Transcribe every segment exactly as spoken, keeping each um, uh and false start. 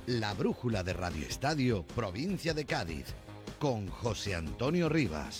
La brújula de Radio Estadio, provincia de Cádiz, con José Antonio Rivas.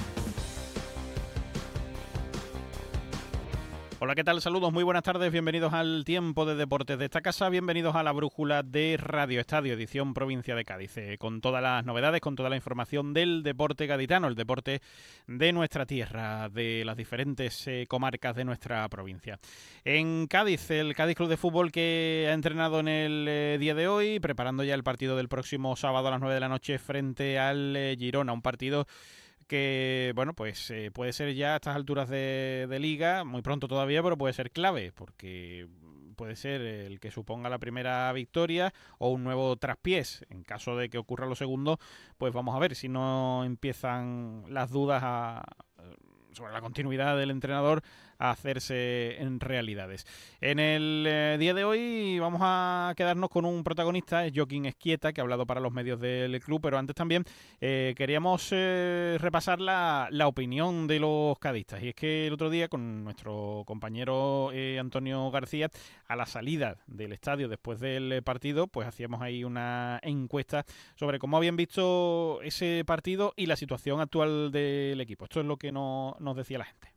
Hola, ¿qué tal? Saludos, muy buenas tardes, bienvenidos al Tiempo de Deportes de esta casa, bienvenidos a la brújula de Radio Estadio, edición provincia de Cádiz, eh, con todas las novedades, con toda la información del deporte gaditano, el deporte de nuestra tierra, de las diferentes eh, comarcas de nuestra provincia. En Cádiz, el Cádiz Club de Fútbol que ha entrenado en el eh, día de hoy, preparando ya el partido del próximo sábado a las nueve de la noche frente al eh, Girona, un partido que, bueno, pues eh, puede ser ya a estas alturas de, de liga, muy pronto todavía, pero puede ser clave, porque puede ser el que suponga la primera victoria o un nuevo traspiés. En caso de que ocurra lo segundo, pues vamos a ver si no empiezan las dudas a, sobre la continuidad del entrenador a hacerse en realidades. En el eh, día de hoy vamos a quedarnos con un protagonista, es Joaquín Esquieta, que ha hablado para los medios del club, pero antes también eh, queríamos eh, repasar la, la opinión de los cadistas. Y es que el otro día con nuestro compañero eh, Antonio García, a la salida del estadio después del partido, pues hacíamos ahí una encuesta sobre cómo habían visto ese partido y la situación actual del equipo. Esto es lo que no, nos decía la gente.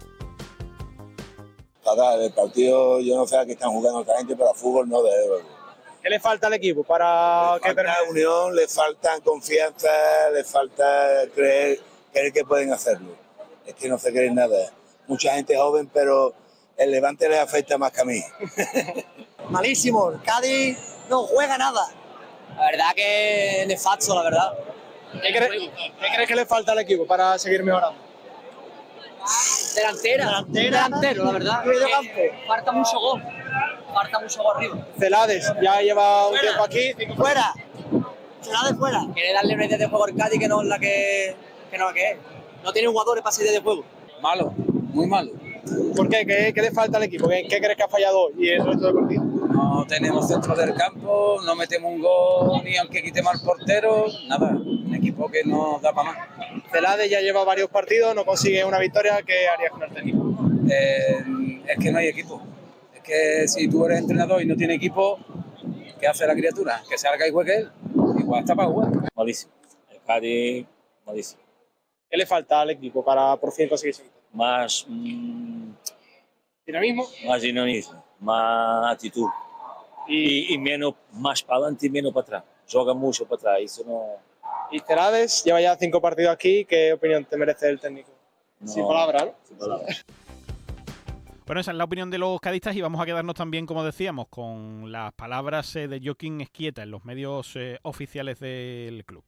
Fatal, el partido, yo no sé a qué están jugando otra gente, pero a fútbol no, desde luego. ¿Qué le falta al equipo para le que falta permanezca? unión, le falta confianza, le falta creer, creer que pueden hacerlo. Es que no se creen nada. Mucha gente joven, pero el Levante les afecta más que a mí. Malísimo, el Cádiz no juega nada. La verdad que nefasto, la verdad. ¿Qué, cre- ¿Qué crees que le falta al equipo para seguir mejorando? Delantera, Delantera. delantero, la verdad. Medio Que campo. Falta mucho gol. Falta mucho gol arriba. Celades ya lleva un Fuera. tiempo aquí. cinco Fuera. Celades fuera. Quiere darle una idea de juego al Cádiz que no es la que, que no es la que es. No tiene jugadores para esa idea de juego. Malo, muy malo. ¿Por qué? ¿Qué, qué le falta al equipo? ¿Qué, qué crees que ha fallado hoy y el resto del partido? No tenemos centro del campo, no metemos un gol ni aunque quitemos al portero, nada. Un equipo que no da para más. Celades ya lleva varios partidos, no consigue una victoria. ¿Qué harías con el técnico? Eh, es que no hay equipo. Es que si tú eres entrenador y no tienes equipo, ¿qué hace la criatura? Que salga y juegue él. Igual está para jugar. Malísimo. El Cádiz, malísimo. ¿Qué le falta al equipo para por fin conseguir esa victoria? Más, mmm, ¿Dinamismo? más dinamismo, más actitud. Y, y menos, más para adelante y menos para atrás. Joga mucho para atrás, eso no... Y Celades lleva ya cinco partidos aquí. ¿Qué opinión te merece el técnico? no Sin palabras, ¿no? Sin palabras. Bueno, esa es la opinión de los cadistas y vamos a quedarnos también, como decíamos, con las palabras eh, de Joaquín Esquieta en los medios eh, oficiales del club.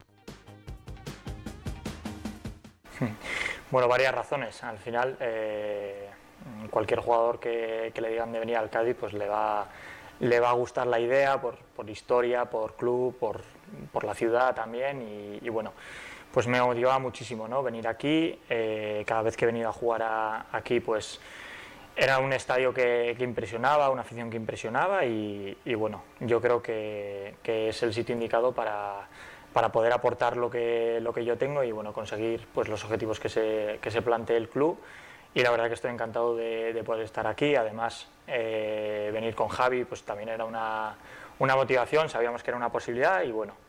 Bueno, varias razones. Al final, eh, cualquier jugador que, que le digan de venir al Cádiz, pues le va, le va a gustar la idea por, por historia, por club, por, por la ciudad también. Y, y bueno, pues me motivaba muchísimo, ¿no? Venir aquí. Eh, cada vez que he venido a jugar a, aquí, pues era un estadio que, que impresionaba, una afición que impresionaba. Y, y bueno, yo creo que, que es el sitio indicado para para poder aportar lo que, lo que yo tengo y bueno, conseguir pues, los objetivos que se, que se plantee el club. Y la verdad que estoy encantado de, de poder estar aquí. Además, eh, venir con Javi pues, también era una, una motivación, sabíamos que era una posibilidad y bueno,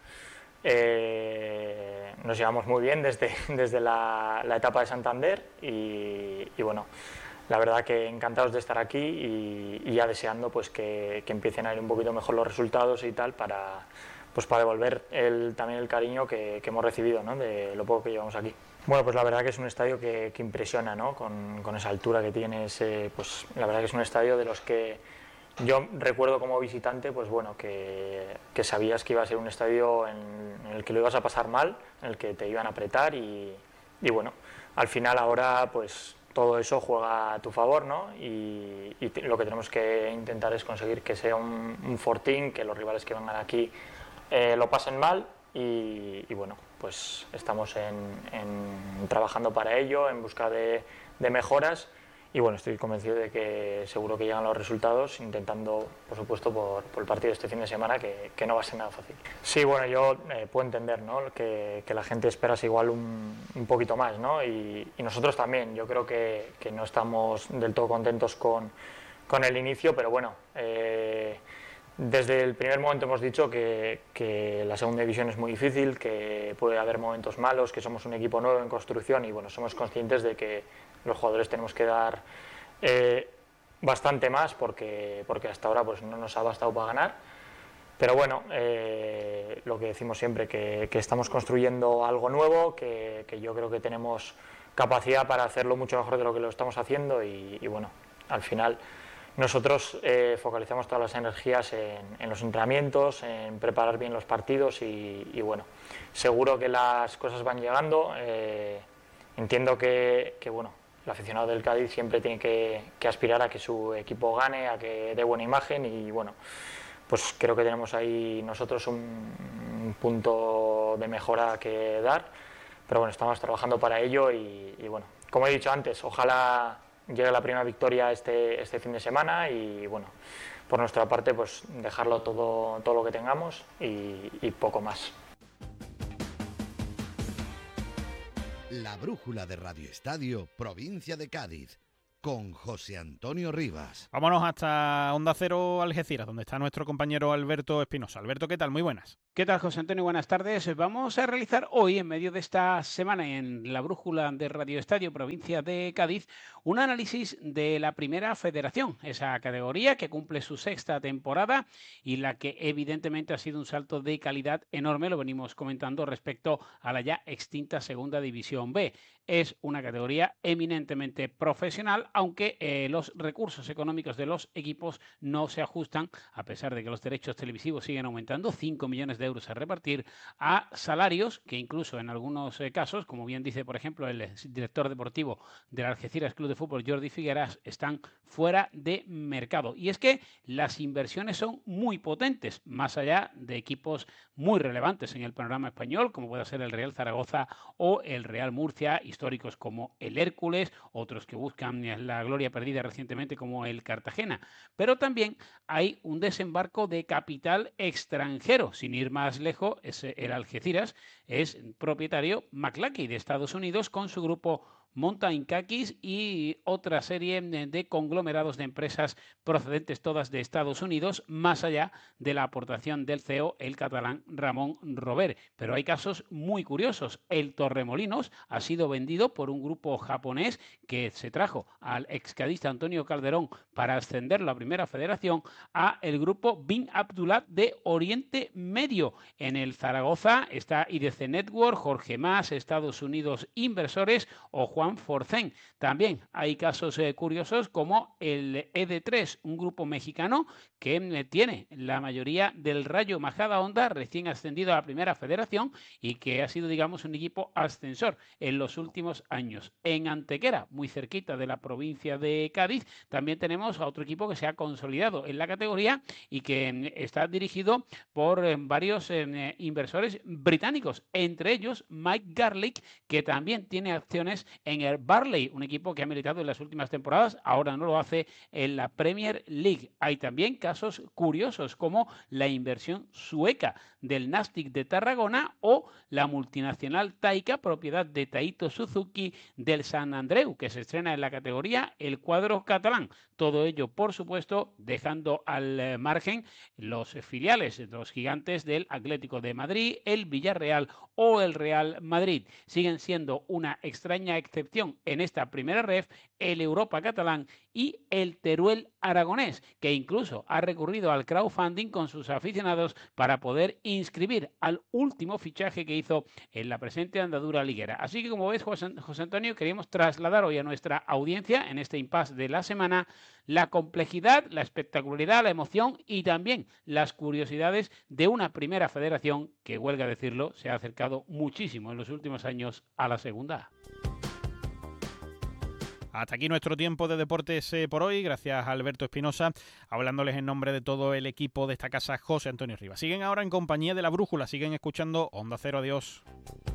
eh, nos llevamos muy bien desde, desde la, la etapa de Santander y, y bueno, la verdad que encantados de estar aquí y, y ya deseando pues, que, que empiecen a ir un poquito mejor los resultados y tal para... pues para devolver el, también el cariño que, que hemos recibido, ¿no? De lo poco que llevamos aquí. Bueno, pues la verdad que es un estadio que, que impresiona, ¿no? Con, con esa altura que tiene, ese, pues la verdad que es un estadio de los que yo recuerdo como visitante, pues bueno, que, que sabías que iba a ser un estadio en, en el que lo ibas a pasar mal, en el que te iban a apretar y, y bueno, al final ahora pues todo eso juega a tu favor, ¿no? Y, y te, lo que tenemos que intentar es conseguir que sea un, un fortín, que los rivales que vengan aquí Eh, lo pasen mal y, y bueno, pues estamos en, en, trabajando para ello, en busca de, de mejoras y bueno, estoy convencido de que seguro que llegan los resultados, intentando, por supuesto, por, por el partido de este fin de semana, que, que no va a ser nada fácil. Sí, bueno, yo eh, puedo entender, ¿no? que, que la gente espera igual un, un poquito más, ¿no? y, y nosotros también, yo creo que, que no estamos del todo contentos con, con el inicio, pero bueno, eh, desde el primer momento hemos dicho que, que la segunda división es muy difícil, que puede haber momentos malos, que somos un equipo nuevo en construcción y bueno, somos conscientes de que los jugadores tenemos que dar eh, bastante más porque, porque hasta ahora pues, no nos ha bastado para ganar. Pero bueno, eh, lo que decimos siempre, que, que estamos construyendo algo nuevo, que, que yo creo que tenemos capacidad para hacerlo mucho mejor de lo que lo estamos haciendo y, y bueno, al final nosotros eh, focalizamos todas las energías en, en los entrenamientos, en preparar bien los partidos y, y bueno, seguro que las cosas van llegando. Eh, entiendo que, que bueno, el aficionado del Cádiz siempre tiene que, que aspirar a que su equipo gane, a que dé buena imagen y bueno, pues creo que tenemos ahí nosotros un, un punto de mejora que dar, pero bueno, estamos trabajando para ello y, y bueno, como he dicho antes, ojalá llegue la primera victoria este, este fin de semana y bueno, por nuestra parte pues dejarlo todo, todo lo que tengamos y, y poco más. La brújula de Radio Estadio, provincia de Cádiz, con José Antonio Rivas. Vámonos hasta Onda Cero Algeciras, donde está nuestro compañero Alberto Espinosa. Alberto, ¿qué tal? Muy buenas. ¿Qué tal, José Antonio? Buenas tardes. Vamos a realizar hoy, en medio de esta semana, en la brújula de Radio Estadio, provincia de Cádiz, un análisis de la Primera Federación, esa categoría que cumple su sexta temporada y la que evidentemente ha sido un salto de calidad enorme, lo venimos comentando respecto a la ya extinta Segunda División B. Es una categoría eminentemente profesional, aunque eh, los recursos económicos de los equipos no se ajustan, a pesar de que los derechos televisivos siguen aumentando, cinco millones de euros a repartir, a salarios que incluso en algunos eh, casos, como bien dice por ejemplo el director deportivo del Algeciras Club de Fútbol, Jordi Figueras, están fuera de mercado. Y es que las inversiones son muy potentes, más allá de equipos muy relevantes en el panorama español, como puede ser el Real Zaragoza o el Real Murcia, históricos como el Hércules, otros que buscan la gloria perdida recientemente como el Cartagena. Pero también hay un desembarco de capital extranjero. Sin ir más lejos, es el Algeciras es propietario McClatchy de Estados Unidos con su grupo Mountain Khakis y otra serie de conglomerados de empresas procedentes todas de Estados Unidos, más allá de la aportación del C E O, el catalán Ramón Robert. Pero hay casos muy curiosos. El Torremolinos ha sido vendido por un grupo japonés que se trajo al excadista Antonio Calderón para ascenderlo a Primera Federación, a el grupo Bin Abdullah de Oriente Medio. En el Zaragoza está I D C Network, Jorge Mas, Estados Unidos Inversores o Juan Juan Forcén. También hay casos eh, curiosos como el E D tres, un grupo mexicano que eh, tiene la mayoría del Rayo Majadahonda, recién ascendido a la Primera Federación y que ha sido, digamos, un equipo ascensor en los últimos años. En Antequera, muy cerquita de la provincia de Cádiz, también tenemos a otro equipo que se ha consolidado en la categoría y que eh, está dirigido por eh, varios eh, inversores británicos, entre ellos Mike Garlick, que también tiene acciones en el Barley, un equipo que ha militado en las últimas temporadas, ahora no lo hace en la Premier League. Hay también casos curiosos como la inversión sueca del Nastic de Tarragona o la multinacional Taika, propiedad de Taito Suzuki del San Andreu, que se estrena en la categoría el cuadro catalán. Todo ello, por supuesto, dejando al margen los filiales, los gigantes del Atlético de Madrid, el Villarreal o el Real Madrid. Siguen siendo una extraña excepción en esta primera ref el Europa catalán y el Teruel aragonés, que incluso ha recurrido al crowdfunding con sus aficionados para poder inscribir al último fichaje que hizo en la presente andadura liguera. Así que, como ves, José, José Antonio, queríamos trasladar hoy a nuestra audiencia, en este impasse de la semana, la complejidad, la espectacularidad, la emoción y también las curiosidades de una Primera Federación que, huelga decirlo, se ha acercado muchísimo en los últimos años a la Segunda. Hasta aquí nuestro tiempo de deportes eh, por hoy. Gracias a Alberto Espinosa, hablándoles en nombre de todo el equipo de esta casa, José Antonio Rivas. Siguen ahora en compañía de La Brújula, siguen escuchando Onda Cero. Adiós.